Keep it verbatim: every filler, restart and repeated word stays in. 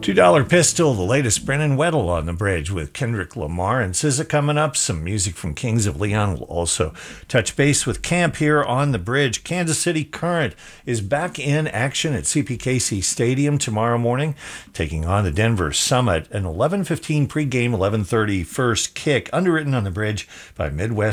Two Dollar Pistol, the latest Brennan Weddle on the bridge with Kendrick Lamar and S Z A coming up. Some music from Kings of Leon. We'll also touch base with Camp here on the bridge. Kansas City Current is back in action at C P K C Stadium tomorrow morning, taking on the Denver Summit. An eleven fifteen pregame, eleven thirty first kick, underwritten on the bridge by Midwest